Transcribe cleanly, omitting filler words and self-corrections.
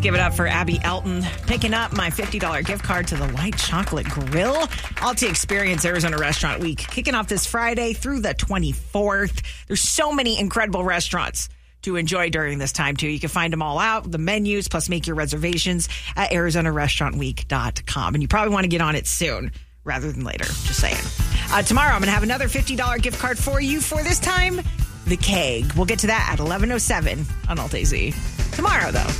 Give it up for Abby Elton picking up my $50 gift card to the White Chocolate Grill. Alti Experience Arizona Restaurant Week kicking off this Friday through the 24th. There's so many incredible restaurants to enjoy during this time, too. You can find them all out, the menus, plus make your reservations at ArizonaRestaurantWeek.com. And you probably want to get on it soon rather than later. Just saying. Tomorrow, I'm going to have another $50 gift card for you for this time, The Keg. We'll get to that at 11:07 on Alt AZ. Tomorrow, though.